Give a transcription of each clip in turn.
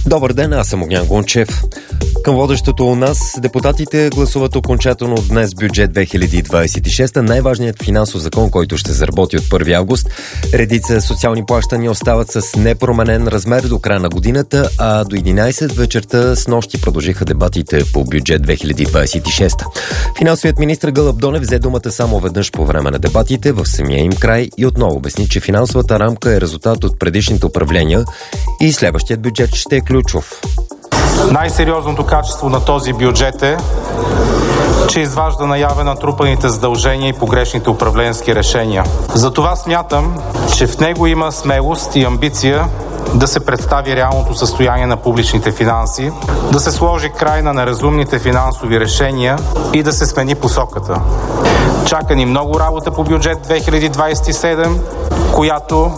Добър ден, аз съм Огнян Гончев. Към водещото у нас депутатите гласуват окончателно днес бюджет 2026, най-важният финансов закон, който ще заработи от 1 август. Редица социални плащания остават с непроменен размер до края на годината, а до 11 вечерта с нощи продължиха дебатите по бюджет 2026. Финансовият министр Гълъб Донев взе думата само веднъж по време на дебатите в самия им край и отново обясни, че финансовата рамка е резултат от предишните управления и следващият бюджет ще е ключов. Най-сериозното качество на този бюджет е, че изважда наяве натрупаните задължения и погрешните управленски решения. Затова смятам, че в него има смелост и амбиция да се представи реалното състояние на публичните финанси, да се сложи край на неразумните финансови решения и да се смени посоката. Чака ни много работа по бюджет 2027, която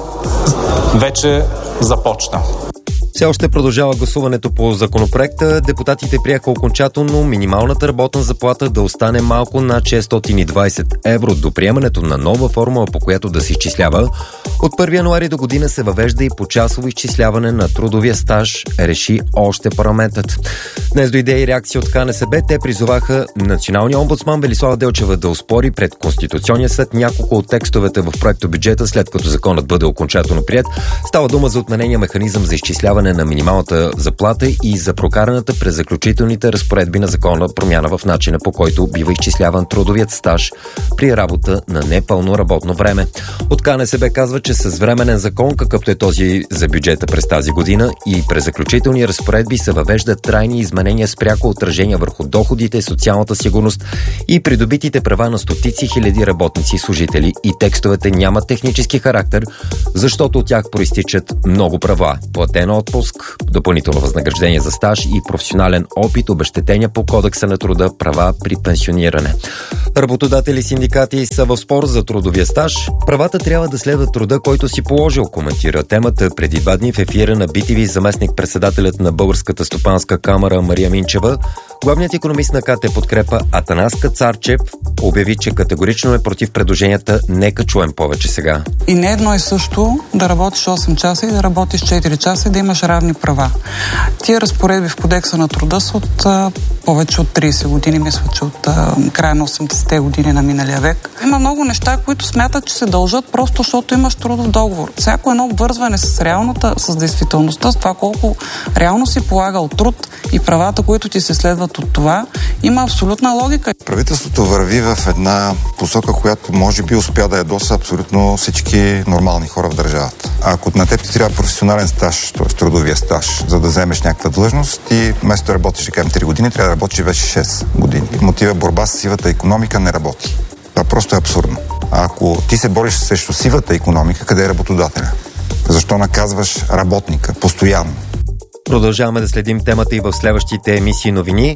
вече започна. Все още продължава гласуването по законопроекта. Депутатите приеха окончателно минималната работна заплата да остане малко над 620 евро до приемането на нова формула, по която да се изчислява. От 1 януари до година се въвежда и почасово изчисляване на трудовия стаж, реши още парламентът. Днес дойде и реакция от КНСБ. Те призоваха националния омбудсман Велислава Делчева да оспори пред Конституционния съд няколко от текстовете в проекто бюджета, след като законът бъде окончателно приет. Става дума за отменения механизъм за изчисляване на минималната заплата и за прокараната през заключителните разпоредби на закона промяна в начина, по който бива изчисляван трудовият стаж при работа на непълно работно време. От КНСБ казва, че с временен закон, какъвто е този за бюджета през тази година, и през заключителни разпоредби се въвеждат трайни изменения с пряко отражение върху доходите, социалната сигурност и придобитите права на стотици хиляди работници и служители, и текстовете нямат технически характер, защото от тях проистичат много права: платен отпуск, допълнително възнаграждение за стаж и професионален опит, обезщетения по Кодекса на труда, права при пенсиониране. Работодатели и синдикати са в спор за трудовия стаж. Правата трябва да следват труда, който си положил, коментира темата преди 2 дни в ефира на BTV заместник-председателят на Българската стопанска камара Мария Минчева. Главният икономист на КТ Подкрепа Атанас Кацарчев обяви, че категорично е против предложенията. Нека чуем повече сега. И не едно и също да работиш 8 часа и да работиш 4 часа и да имаш равни права. Тия разпоредби в Кодекса на труда са от повече от 30 години, мисля, че от края на 80-те години на миналия век. Има много неща, които смятат, че се дължат просто защото имаш трудов договор. Всяко едно обвързване с реалната, с действителността, с това колко реално си полагал труд и правата, които ти се следват от това, има абсолютна логика. Правителството върви в една посока, която може би успя да ядоса абсолютно всички нормални хора в държавата. Ако на теб ти трябва професионален стаж, т.е. трудовия стаж, за да вземеш някаква длъжност, ти вместо да работиш, да кажем, 3 години, трябва да работиш вече 6 години. Мотива борба с сивата икономика не работи. Това просто е абсурдно. А ако ти се бориш срещу сивата икономика, къде е работодателя? Защо наказваш работника постоянно? Продължаваме да следим темата и в следващите емисии новини.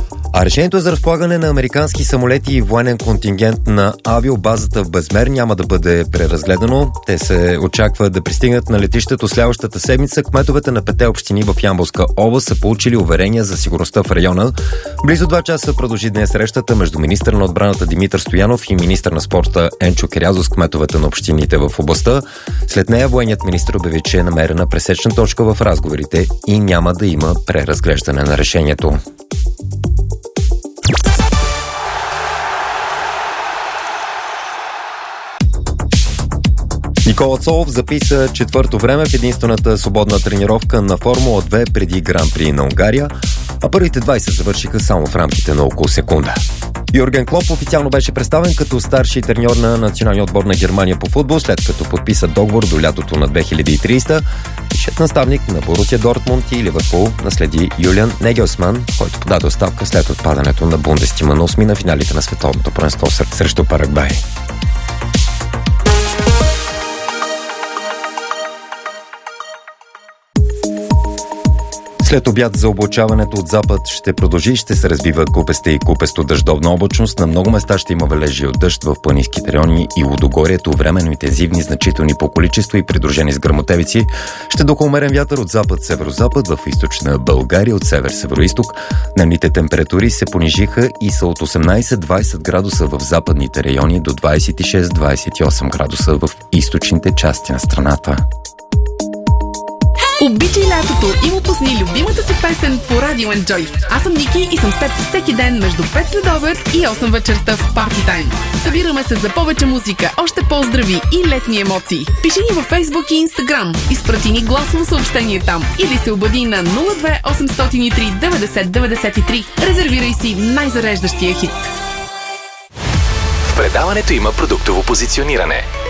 А решението за разполагане на американски самолети и военен контингент на авиобазата в Безмер няма да бъде преразгледано. Те се очаква да пристигнат на летището следващата седмица. Кметовете на 5 общини в Ямболска област са получили уверения за сигурността в района. Близо 2 часа продължи днес срещата между министър на отбраната Димитър Стоянов и министър на спорта Енчо Кирязов с кметовете на общините в областта. След нея военният министър обяви, че е намерена пресечна точка в разговорите и няма да има преразглеждане на решението. Никола Цолов записа 4-то време в единствената свободна тренировка на Формула 2 преди Гран-при на Унгария, а първите 20 завършиха само в рамките на около секунда. Юрген Клоп официално беше представен като старши треньор на националния отбор на Германия по футбол, след като подписа договор до лятото на 2030. Висшият наставник на Борусия Дортмунд и Ливърпул наследи Юлиан Негелсман, който подаде оставка след отпадането на Бундестима на 8 на финалите на световното първенство срещу Парагвай. След обяд за облачаването от запад ще продължи, ще се развива купеста и купесто дъждовна облачност. На много места ще има валежи от дъжд в планинските райони и лудогорието, временно интензивни, значителни по количество и придружени с гръмотевици. Ще духа умерен вятър от запад-северозапад в източна България, от север-североизток. Дневните температури се понижиха и са от 18-20 градуса в западните райони до 26-28 градуса в източните части на страната. Обичай лятото и му пусни любимата си песен по Радио Enjoy. Аз съм Ники и съм с теб всеки ден между 5 следобед и 8 вечерта в Party Time. Събираме се за повече музика, още поздрави и летни емоции. Пиши ни във Facebook и Instagram, изпрати ни гласово съобщение там или се обади на 02 803 90 93. Резервирай си най-зареждащия хит. В предаването има продуктово позициониране.